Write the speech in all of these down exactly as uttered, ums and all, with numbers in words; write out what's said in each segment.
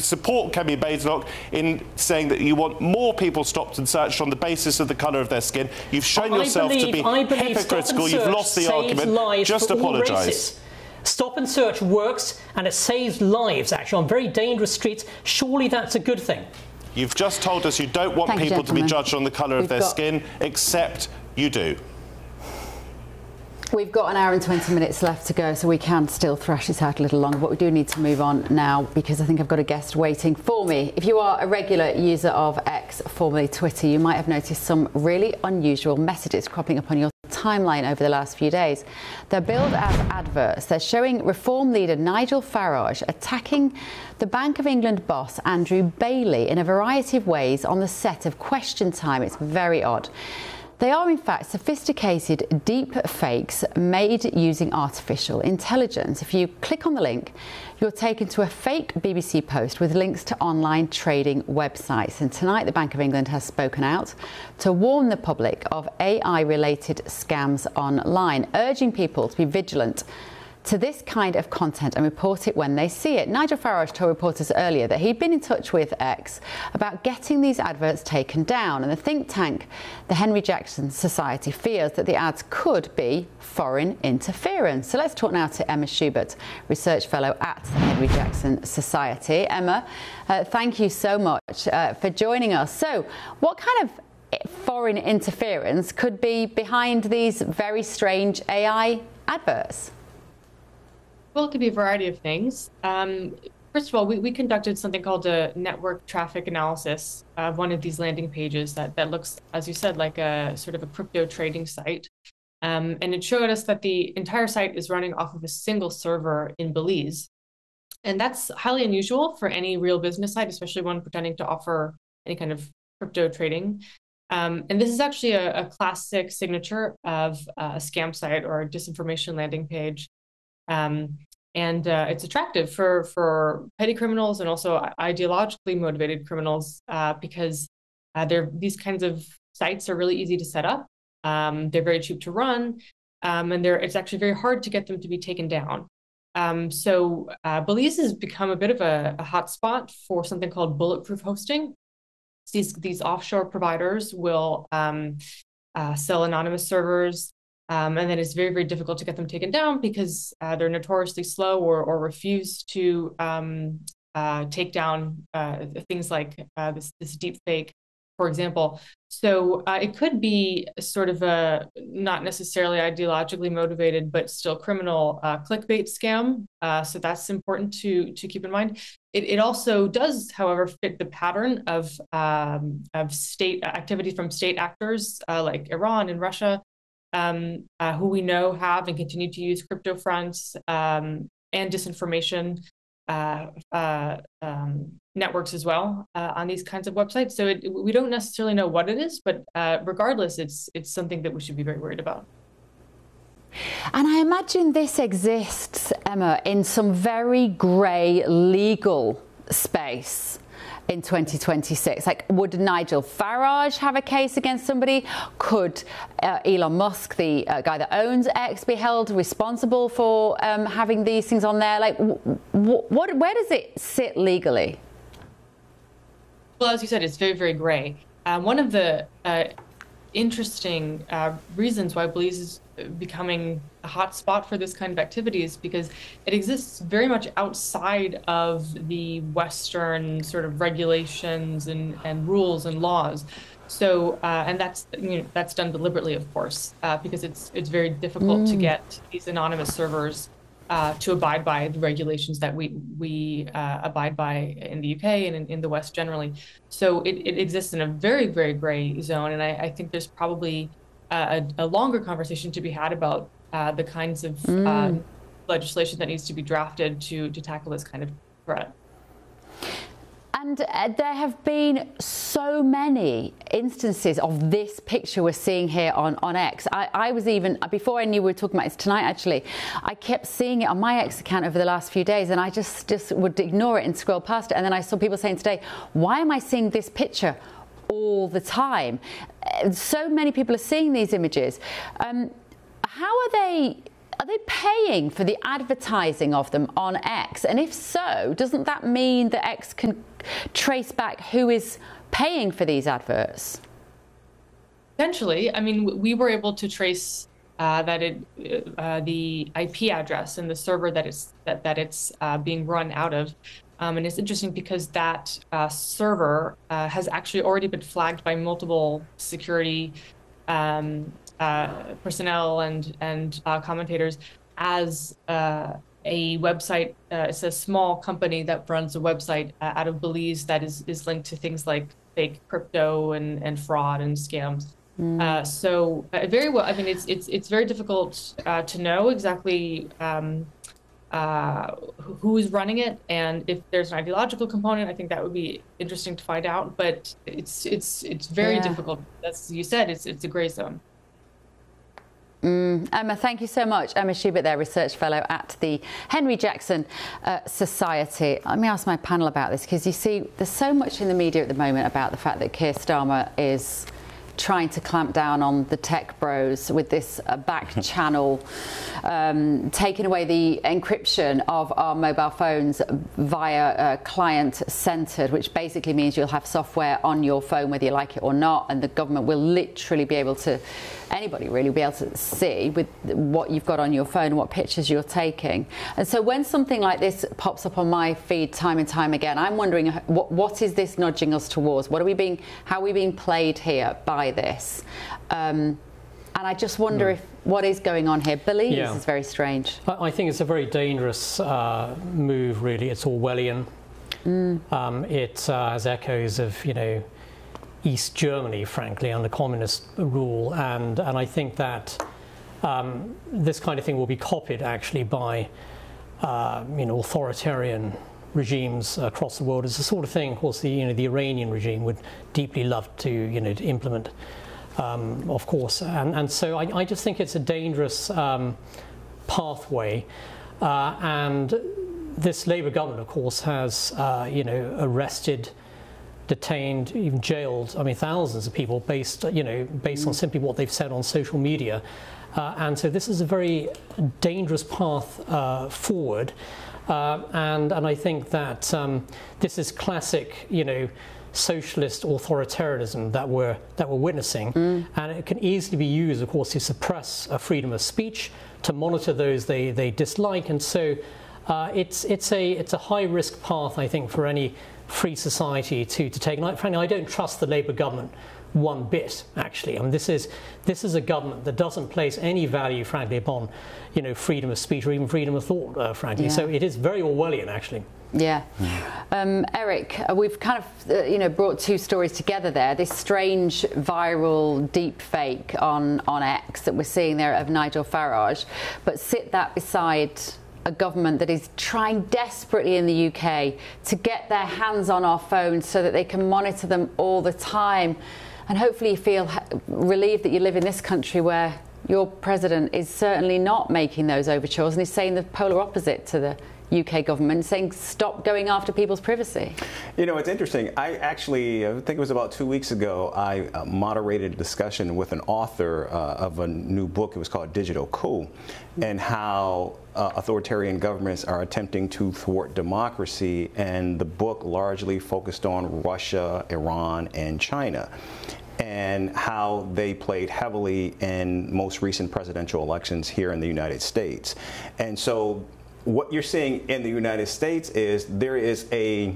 support Kemi Badenoch in saying that you want more people stopped and searched on the basis of the colour of their skin. You've shown I yourself believe, to be I believe hypocritical. You've lost the saves argument. Lives Just apologise. Stop and search works, and it saves lives, actually, on very dangerous streets. Surely that's a good thing. You've just told us you don't want Thank people you, to be judged on the colour of We've their got... skin, except you do. We've got an hour and twenty minutes left to go, so we can still thrash this out a little longer, but we do need to move on now because I think I've got a guest waiting for me. If you are a regular user of X, formerly Twitter, you might have noticed some really unusual messages cropping up on your timeline over the last few days. They're billed as adverts. They're showing Reform leader Nigel Farage attacking the Bank of England boss Andrew Bailey in a variety of ways on the set of Question Time. It's very odd. They are, in fact, sophisticated deep fakes made using artificial intelligence. If you click on the link, you're taken to a fake B B C post with links to online trading websites. And tonight, the Bank of England has spoken out to warn the public of A I-related scams online, urging people to be vigilant to this kind of content and report it when they see it. Nigel Farage told reporters earlier that he'd been in touch with X about getting these adverts taken down, and the think tank, the Henry Jackson Society, fears that the ads could be foreign interference. So let's talk now to Emma Schubert, Research Fellow at the Henry Jackson Society. Emma, uh, thank you so much uh, for joining us. So what kind of foreign interference could be behind these very strange A I adverts? Well, it could be a variety of things. Um, first of all, we, we conducted something called a network traffic analysis of one of these landing pages that, that looks, as you said, like a sort of a crypto trading site. Um, and it showed us that the entire site is running off of a single server in Belize. And that's highly unusual for any real business site, especially one pretending to offer any kind of crypto trading. Um, and this is actually a, a classic signature of a scam site or a disinformation landing page. Um, and uh, it's attractive for, for petty criminals and also ideologically motivated criminals uh, because uh, they're, these kinds of sites are really easy to set up. Um, they're very cheap to run, um, and they're, it's actually very hard to get them to be taken down. Um, so uh, Belize has become a bit of a, a hotspot for something called bulletproof hosting. These, these offshore providers will um, uh, sell anonymous servers. Um, and then it's very, very difficult to get them taken down because uh, they're notoriously slow or, or refuse to um, uh, take down uh, things like uh, this, this deep fake, for example. So uh, it could be sort of a not necessarily ideologically motivated, but still criminal uh, clickbait scam. Uh, so that's important to, to keep in mind. It, it also does, however, fit the pattern of, um, of state activity from state actors uh, like Iran and Russia. Um, uh, who we know have and continue to use crypto fronts um, and disinformation uh, uh, um, networks as well uh, on these kinds of websites. So it, we don't necessarily know what it is, but uh, regardless, it's it's something that we should be very worried about. And I imagine this exists, Emma, in some very grey legal space in twenty twenty-six. Like, would Nigel Farage have a case against somebody? Could uh, Elon Musk, the uh, guy that owns X, be held responsible for um, having these things on there? Like, w w what, where does it sit legally? Well, as you said, it's very, very gray. Uh, one of the uh, interesting uh, reasons why Belize is becoming a hot spot for this kind of activity is because it exists very much outside of the Western sort of regulations and, and rules and laws. So, uh, and that's, you know, that's done deliberately, of course, uh, because it's it's very difficult mm. to get these anonymous servers uh, to abide by the regulations that we we uh, abide by in the U K and in, in the West generally. So it, it exists in a very, very gray zone, and I, I think there's probably A, a longer conversation to be had about uh, the kinds of mm. uh, legislation that needs to be drafted to to tackle this kind of threat. And uh, there have been so many instances of this picture we're seeing here on, on X. I, I was even, before I knew we were talking about it tonight, actually, I kept seeing it on my X account over the last few days, and I just, just would ignore it and scroll past it. And then I saw people saying today, why am I seeing this picture all the time? So many people are seeing these images. Um, how are they are they paying for the advertising of them on X? And if so, doesn't that mean that X can trace back who is paying for these adverts? Potentially. I mean, we were able to trace uh, that it, uh, the I P address and the server that it's that that it's uh, being run out of. Um, and it's interesting because that uh, server uh, has actually already been flagged by multiple security um, uh, personnel and and uh, commentators as uh, a website. Uh, it's a small company that runs a website uh, out of Belize that is is linked to things like fake crypto and and fraud and scams. Mm. Uh, so uh, very well. I mean, it's it's it's very difficult uh, to know exactly Um, uh, who is running it, and if there's an ideological component. I think that would be interesting to find out. But it's it's it's very yeah. difficult. As you said, it's it's a gray zone. Mm. Emma, thank you so much. Emma Schubert there, Research Fellow at the Henry Jackson uh, Society. Let me ask my panel about this, because you see, there's so much in the media at the moment about the fact that Keir Starmer is trying to clamp down on the tech bros with this uh, back channel, um, taking away the encryption of our mobile phones via uh, client-centered, which basically means you'll have software on your phone whether you like it or not, and the government will literally be able to, anybody really will be able to see with what you've got on your phone, what pictures you're taking. And so when something like this pops up on my feed time and time again, I'm wondering what, what is this nudging us towards? What are we being, how are we being played here by this? Um, and I just wonder mm. if what is going on here. Belize yeah. is very strange. I think it's a very dangerous uh, move, really. It's Orwellian. Mm. Um, it uh, has echoes of, you know, East Germany, frankly, under communist rule, and and I think that um, this kind of thing will be copied actually by uh, you know authoritarian regimes across the world. It's the sort of thing, of course, the you know the Iranian regime would deeply love to you know to implement, um, of course, and and so I, I just think it's a dangerous um, pathway, uh, and this Labour government, of course, has uh, you know arrested, detained, even jailed, I mean, thousands of people based, you know, based mm. on simply what they've said on social media. Uh, and so this is a very dangerous path uh, forward. Uh, and, and I think that um, this is classic, you know, socialist authoritarianism that we're, that we're witnessing. Mm. And it can easily be used, of course, to suppress uh, freedom of speech, to monitor those they, they dislike. And so uh, it's, it's, a, it's a high-risk path, I think, for any free society to, to take. And I, frankly, I don't trust the Labour government one bit, actually. I mean, this is this is a government that doesn't place any value, frankly, upon, you know, freedom of speech or even freedom of thought, uh, frankly. Yeah. So it is very Orwellian, actually. Yeah. Um, Eric, uh, we've kind of, uh, you know, brought two stories together there. This strange viral deep fake on, on X that we're seeing there of Nigel Farage, but sit that beside a government that is trying desperately in the U K to get their hands on our phones so that they can monitor them all the time. And hopefully you feel relieved that you live in this country where your president is certainly not making those overtures and is saying the polar opposite to the U K government, saying stop going after people's privacy. You know, it's interesting. I actually, I think it was about two weeks ago, I uh, moderated a discussion with an author uh, of a new book. It was called Digital Coup, and how uh, authoritarian governments are attempting to thwart democracy. And the book largely focused on Russia, Iran, and China, and how they played heavily in most recent presidential elections here in the United States. And so what you're seeing in the United States is there is a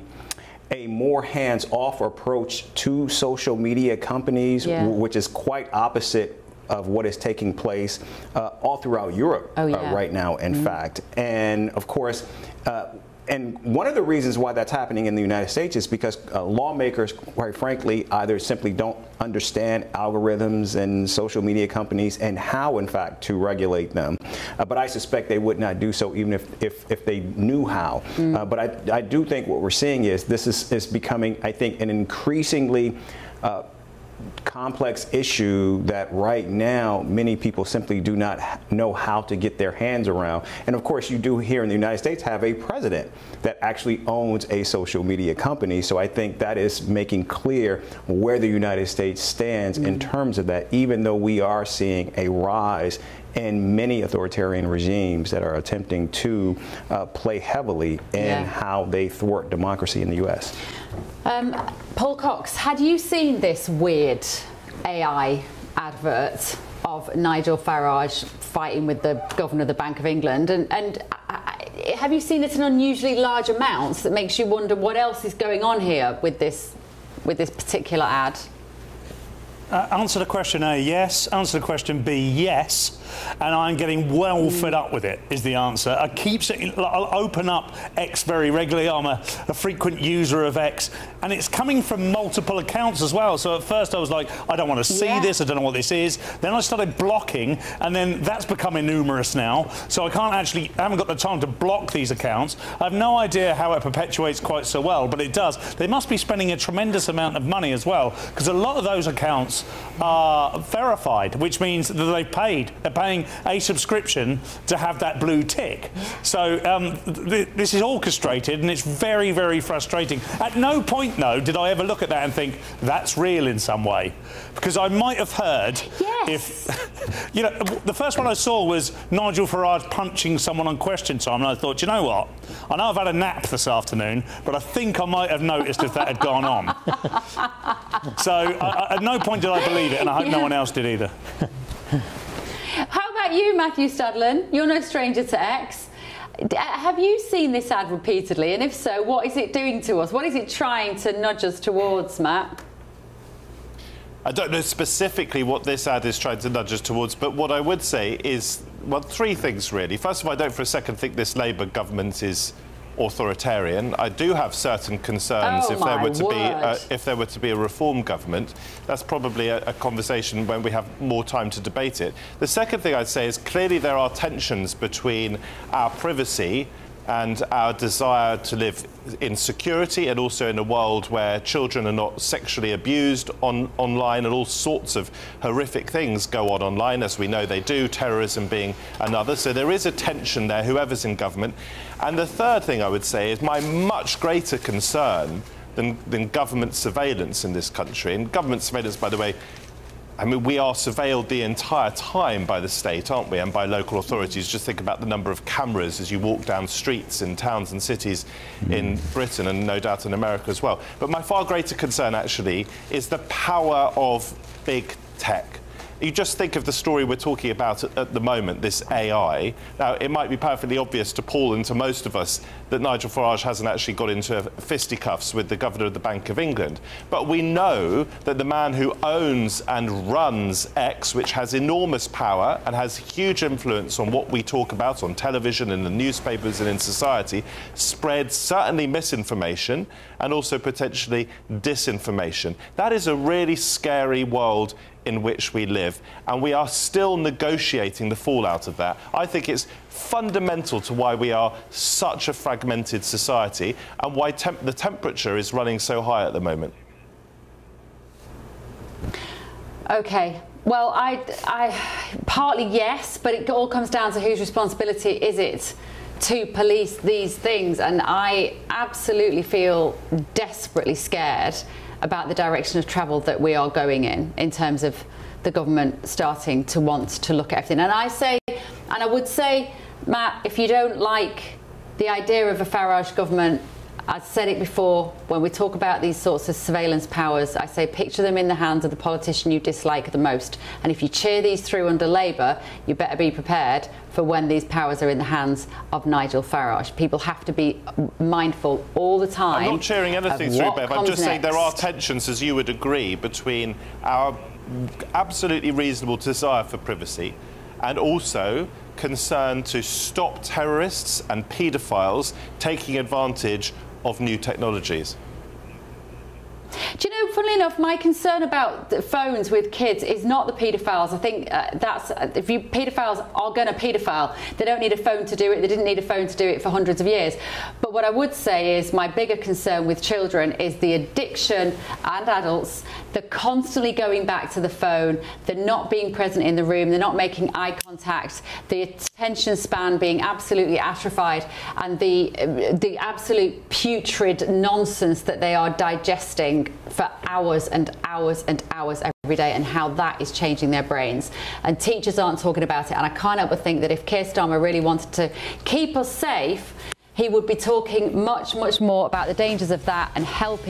a more hands-off approach to social media companies, yeah. which is quite opposite of what is taking place uh, all throughout Europe oh, yeah. uh, right now, in mm-hmm. fact. And of course, uh, and one of the reasons why that's happening in the United States is because uh, lawmakers, quite frankly, either simply don't understand algorithms and social media companies and how, in fact, to regulate them. Uh, but I suspect they would not do so even if, if, if they knew how. Mm. Uh, but I, I do think what we're seeing is this is, is becoming, I think, an increasingly uh, complex issue that right now many people simply do not know how to get their hands around. And of course, you do here in the United States have a president that actually owns a social media company. So I think that is making clear where the United States stands mm-hmm. in terms of that, even though we are seeing a rise in many authoritarian regimes that are attempting to uh, play heavily in Yeah. how they thwart democracy in the U S. Um, Paul Cox, had you seen this weird A I advert of Nigel Farage fighting with the governor of the Bank of England? And, and I, have you seen it in unusually large amounts that makes you wonder what else is going on here with this, with this particular ad? Uh, answer the question A, yes. Answer the question B, yes. And I'm getting well fed up with it, is the answer. I keep saying, I'll open up X very regularly. I'm a, a frequent user of X. And it's coming from multiple accounts as well. So at first I was like, I don't want to see Yeah. this. I don't know what this is. Then I started blocking. And then that's becoming numerous now. So I can't actually, I haven't got the time to block these accounts. I have no idea how it perpetuates quite so well, but it does. They must be spending a tremendous amount of money as well, because a lot of those accounts are verified, which means that they've paid. They're paying a subscription to have that blue tick. So um, th this is orchestrated, and it's very, very frustrating. At no point, though, did I ever look at that and think that's real in some way, because I might have heard Yes. if, you know, the first one I saw was Nigel Farage punching someone on Question Time, and I thought, you know what? I know I've had a nap this afternoon, but I think I might have noticed if that had gone on. So I, I, at no point did I believe it, and I hope Yeah. no one else did either. How about you, Matthew Studland? You're no stranger to X. D- Have you seen this ad repeatedly? And if so, what is it doing to us? What is it trying to nudge us towards, Matt? I don't know specifically what this ad is trying to nudge us towards, but what I would say is, well, three things really. First of all, I don't for a second think this Labour government is authoritarian. I do have certain concerns Oh if there my were to be a, word. if there were to be a reform government. That's probably a, a conversation when we have more time to debate it. The second thing I'd say is clearly there are tensions between our privacy and our desire to live in security, and also in a world where children are not sexually abused on, online, and all sorts of horrific things go on online, as we know they do, terrorism being another. So there is a tension there, whoever's in government. And the third thing I would say is my much greater concern than, than government surveillance in this country. And government surveillance, by the way, I mean, we are surveilled the entire time by the state, aren't we, and by local authorities. Just think about the number of cameras as you walk down streets in towns and cities mm. in Britain, and no doubt in America as well. But my far greater concern, actually, is the power of big tech. You just think of the story we're talking about at, at the moment, this A I. Now, it might be perfectly obvious to Paul and to most of us that Nigel Farage hasn't actually got into fisticuffs with the governor of the Bank of England. But we know that the man who owns and runs X, which has enormous power and has huge influence on what we talk about on television, in the newspapers and in society, spreads certainly misinformation and also potentially disinformation. That is a really scary world in which we live, and we are still negotiating the fallout of that. I think it's fundamental to why we are such a fragmented society, and why temp the temperature is running so high at the moment. Okay. Well, I, I partly yes, but it all comes down to whose responsibility is it to police these things, and I absolutely feel desperately scared about the direction of travel that we are going in, in terms of the government starting to want to look at everything. And I say, and I would say, Matt, if you don't like the idea of a Farage government, I've said it before, when we talk about these sorts of surveillance powers, I say picture them in the hands of the politician you dislike the most. And if you cheer these through under Labour, you better be prepared for when these powers are in the hands of Nigel Farage. People have to be mindful all the time. I'm not cheering anything of through, what Bev. I'm comes just saying there are next. tensions, as you would agree, between our absolutely reasonable desire for privacy and also concern to stop terrorists and paedophiles taking advantage of new technologies. Do you know, funnily enough, my concern about the phones with kids is not the paedophiles. I think uh, that's, uh, if you paedophiles are going to paedophile, they don't need a phone to do it. They didn't need a phone to do it for hundreds of years. But what I would say is my bigger concern with children is the addiction, and adults, they're constantly going back to the phone, they're not being present in the room, they're not making eye contact, the attention span being absolutely atrophied, and the, uh, the absolute putrid nonsense that they are digesting for hours and hours and hours every every day and how that is changing their brains. And teachers aren't talking about it. And I can't help but think that if Keir Starmer really wanted to keep us safe, he would be talking much, much more about the dangers of that and helping